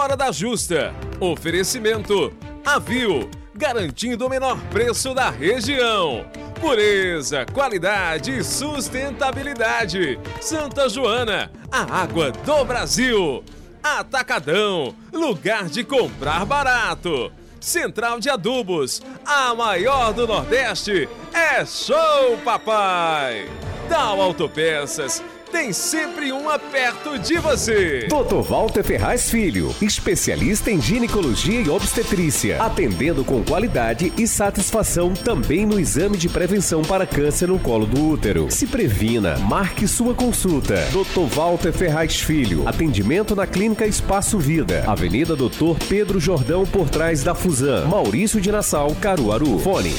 hora da justa. Oferecimento Avil, garantindo o menor preço da região. Pureza, qualidade e sustentabilidade. Santa Joana, a água do Brasil. Atacadão, lugar de comprar barato. Central de Adubos, a maior do Nordeste. É show, papai! Dal Autopeças, tem sempre uma perto de você. Dr. Walter Ferraz Filho, especialista em ginecologia e obstetrícia, atendendo com qualidade e satisfação também no exame de prevenção para câncer no colo do útero. Se previna, marque sua consulta. Dr. Walter Ferraz Filho, atendimento na Clínica Espaço Vida, Avenida Dr. Pedro Jordão, por trás da Fusan, Maurício de Nassau, Caruaru. Fone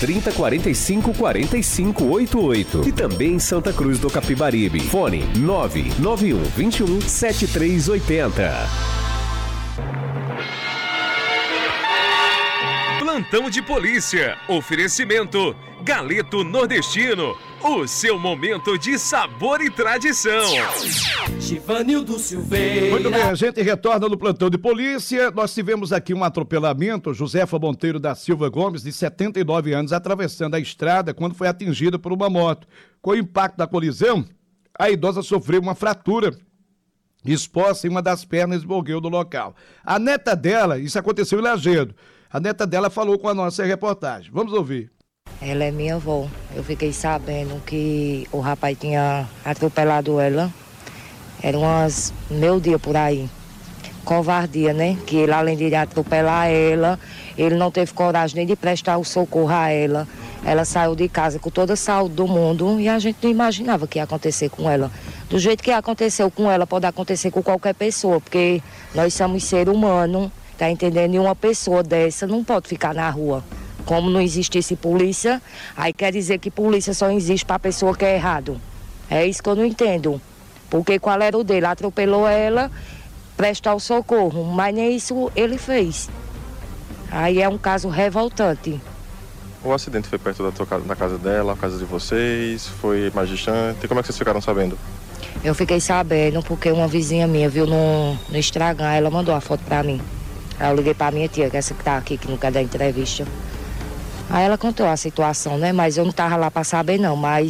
3045-4588 e também em Santa Cruz do Capibaribe. Fone 991217380. Plantão de polícia. Oferecimento Galeto Nordestino. O seu momento de sabor e tradição. Givanildo Silveira. Muito bem, a gente retorna no plantão de polícia. Nós tivemos aqui um atropelamento. Josefa Monteiro da Silva Gomes, de 79 anos, atravessando a estrada quando foi atingida por uma moto. Com o impacto da colisão, a idosa sofreu uma fratura exposta em uma das pernas e morreu no local. A neta dela, isso aconteceu em Lajedo, a neta dela falou com a nossa reportagem. Vamos ouvir. Ela é minha avó. Eu fiquei sabendo que o rapaz tinha atropelado ela. Era umas meio-dia por aí. Covardia, né? Que ele, além de atropelar ela, ele não teve coragem nem de prestar o socorro a ela. Ela saiu de casa com toda a saúde do mundo e a gente não imaginava que ia acontecer com ela. Do jeito que aconteceu com ela, pode acontecer com qualquer pessoa, porque nós somos ser humano, tá entendendo? E uma pessoa dessa não pode ficar na rua. Como não existisse polícia, aí quer dizer que polícia só existe para pessoa que é errado. É isso que eu não entendo. Porque qual era o dele? Atropelou ela, prestar o socorro, mas nem isso ele fez. Aí é um caso revoltante. O acidente foi perto da casa dela, a casa de vocês, foi mais distante. Como é que vocês ficaram sabendo? Eu fiquei sabendo porque uma vizinha minha viu no Instagram, ela mandou a foto pra mim. Aí eu liguei pra minha tia, que é essa que tá aqui, que não quer dar entrevista. Aí ela contou a situação, né? Mas eu não tava lá pra saber não, mas